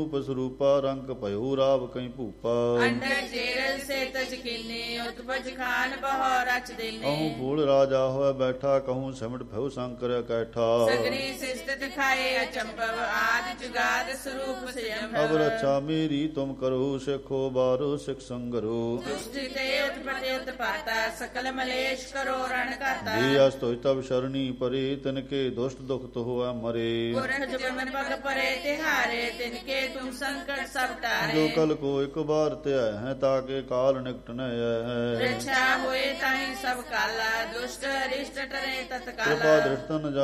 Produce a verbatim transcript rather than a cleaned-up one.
रूप स्वरूपा रंग भयो राव कई भूपा। अंडर जेरल से तज कीने उत्पज खान बहो रच देने। कहूँ फूल राजा होए बैठा कहूँ सिमट भयो शंकर कैठा। सगरी सिस्थित खाए अचंभव आदि जुगाद स्वरूप स्वयं। अब रक्षा मेरी तुम करो सिखो बारो सिख संगरो। दुष्टि ते उत्पत्ति उत्पाता सकल मलेश करो रण करता। ये अस्तो तब शरणी परे तिनके दुष्ट दुख तो हुआ मरे। पुरख जमन पग परे तिहारे तिनके तुम संकट सब टारे। जो कल को एक बार त्याय है ताके काल निकट न है। रक्षा होए ताहि सब काला दुष्ट अरिष्ट टरे तत्काला। कृपा दृष्टन